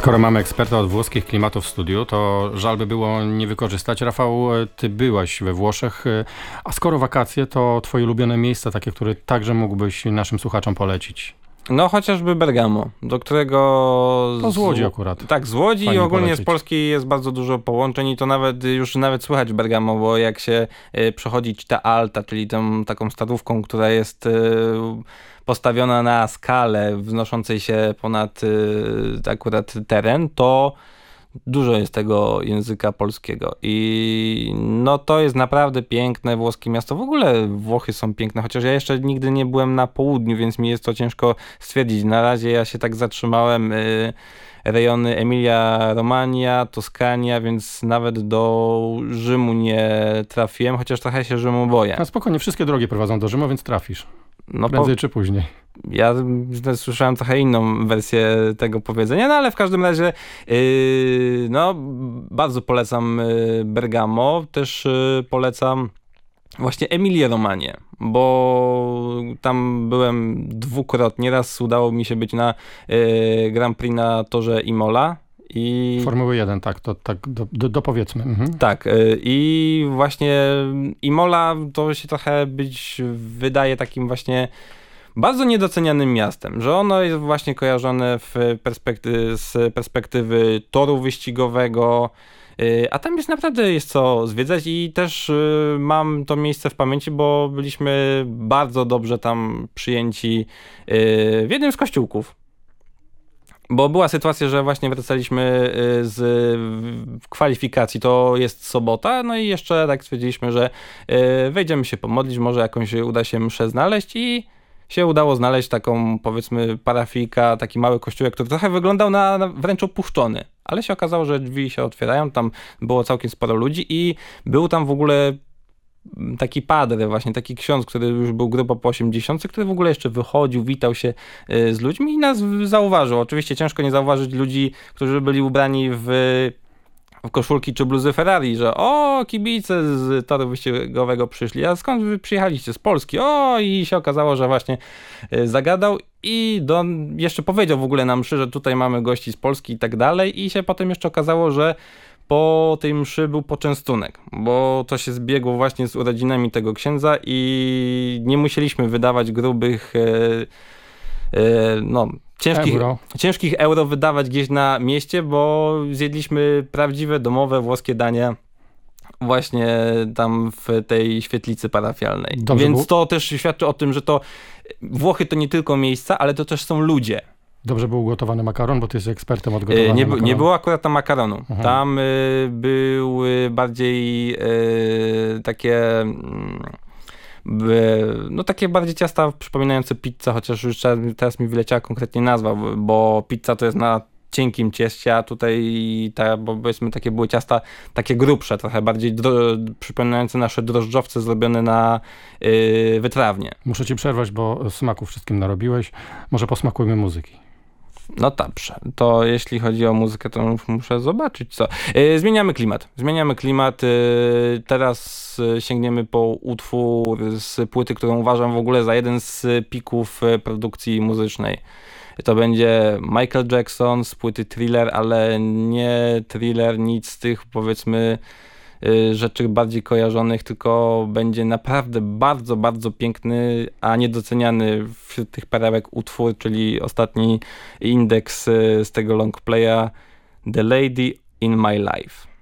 Skoro mamy eksperta od włoskich klimatów w studiu, to żal by było nie wykorzystać. Rafał, ty byłaś we Włoszech, a skoro wakacje, to twoje ulubione miejsca, takie, które także mógłbyś naszym słuchaczom polecić? No chociażby Bergamo, do którego... To z Łodzi akurat. Tak, z Łodzi i ogólnie polecieć. z Polski jest bardzo dużo połączeń i to już nawet słychać w Bergamo, bo jak się przechodzi Città Alta, czyli tą taką stadówką, która jest postawiona na skalę wznoszącej się ponad akurat teren, to dużo jest tego języka polskiego i no to jest naprawdę piękne włoskie miasto. W ogóle Włochy są piękne, chociaż ja jeszcze nigdy nie byłem na południu, więc mi jest to ciężko stwierdzić. Na razie ja się tak zatrzymałem rejony Emilia-Romagna, Toskania, więc nawet do Rzymu nie trafiłem, chociaż trochę się Rzymu boję. A spokojnie, wszystkie drogi prowadzą do Rzymu, więc trafisz. No Prędzej czy później. Ja słyszałem trochę inną wersję tego powiedzenia, no ale w każdym razie no bardzo polecam Bergamo, też polecam właśnie Emilię-Romagnię, bo tam byłem dwukrotnie, raz udało mi się być na Grand Prix na torze Imola. Formuły 1, tak, to tak dopowiedzmy. Tak, i właśnie Imola to się trochę wydaje takim właśnie bardzo niedocenianym miastem, że ono jest właśnie kojarzone z perspektywy toru wyścigowego, a tam jest co zwiedzać i też mam to miejsce w pamięci, bo byliśmy bardzo dobrze tam przyjęci w jednym z kościółków. Bo była sytuacja, że właśnie wracaliśmy z kwalifikacji, to jest sobota, no i jeszcze tak stwierdziliśmy, że wejdziemy się pomodlić, może jakąś uda się mszę znaleźć i się udało znaleźć taką, powiedzmy, parafijka, taki mały kościółek, który trochę wyglądał na wręcz opuszczony, ale się okazało, że drzwi się otwierają, tam było całkiem sporo ludzi i był tam w ogóle taki padre, właśnie taki ksiądz, który już był grubo po 80, który w ogóle jeszcze wychodził, witał się z ludźmi i nas zauważył. Oczywiście ciężko nie zauważyć ludzi, którzy byli ubrani w koszulki czy bluzy Ferrari, że kibice z toru wyścigowego przyszli, a skąd wy przyjechaliście? Z Polski. I się okazało, że właśnie zagadał i jeszcze powiedział w ogóle na mszy, że tutaj mamy gości z Polski i tak dalej i się potem jeszcze okazało, że po tej mszy był poczęstunek, bo to się zbiegło właśnie z urodzinami tego księdza i nie musieliśmy wydawać grubych ciężkich euro wydawać gdzieś na mieście, bo zjedliśmy prawdziwe domowe włoskie dania właśnie tam w tej świetlicy parafialnej. Więc to też świadczy o tym, że Włochy to nie tylko miejsca, ale to też są ludzie. Dobrze był ugotowany makaron, bo ty jesteś ekspertem od gotowania makaronu. Nie było akurat tam makaronu. Aha. Tam były bardziej takie takie bardziej ciasta przypominające pizzę, chociaż już teraz mi wyleciała konkretnie nazwa, bo pizza to jest na cienkim cieście, a tutaj bo powiedzmy takie były ciasta takie grubsze, trochę bardziej przypominające nasze drożdżowce zrobione na wytrawnie. Muszę ci przerwać, bo smaku wszystkim narobiłeś. Może posmakujmy muzyki. No dobrze, to jeśli chodzi o muzykę, to już muszę zobaczyć co. Zmieniamy klimat. Teraz sięgniemy po utwór z płyty, którą uważam w ogóle za jeden z pików produkcji muzycznej. To będzie Michael Jackson z płyty Thriller, ale nie Thriller, nic z tych, powiedzmy, rzeczy bardziej kojarzonych, tylko będzie naprawdę bardzo, bardzo piękny, a niedoceniany wśród tych perełek utwór, czyli ostatni indeks z tego longplaya The Lady in My Life.